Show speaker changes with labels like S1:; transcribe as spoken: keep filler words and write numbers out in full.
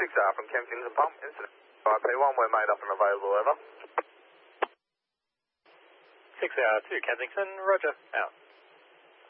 S1: six R from Kensington Pump, incident. I P one, we're made up and available, over.
S2: six R two Kensington, roger, out.